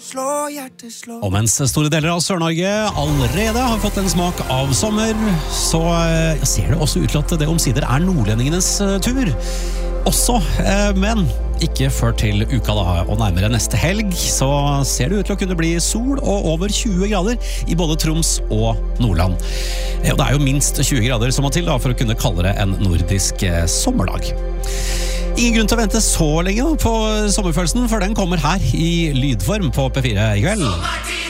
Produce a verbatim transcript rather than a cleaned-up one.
Og mens store deler av Sør-Norge allerede har fått en smak av sommer, så ser det også ut til at det omsider er nordlendingenes tur. Også, men ikke før til uka da, og nærmere neste helg, så ser det ut til å kunne bli sol og over tjue grader i både Troms og Nordland. Og det er jo minst tjue grader som må til da, for å kunne kalle det en nordisk sommerdag. Ingen grunn til å vente så lenge da, på sommerfølelsen, for den kommer her i lydform på P fire i kveld.